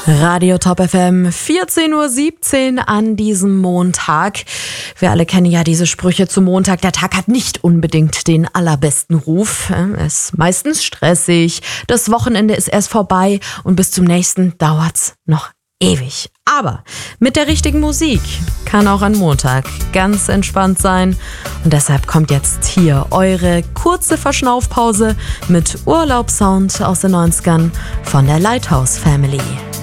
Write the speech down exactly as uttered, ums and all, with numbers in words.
Radio Top F M, vierzehn Uhr siebzehn an diesem Montag. Wir alle kennen ja diese Sprüche zum Montag. Der Tag hat nicht unbedingt den allerbesten Ruf. Es ist meistens stressig, das Wochenende ist erst vorbei und bis zum nächsten dauert's noch ewig. Aber mit der richtigen Musik kann auch ein Montag ganz entspannt sein. Und deshalb kommt jetzt hier eure kurze Verschnaufpause mit Urlaubssound aus den neunzigern von der Lighthouse Family.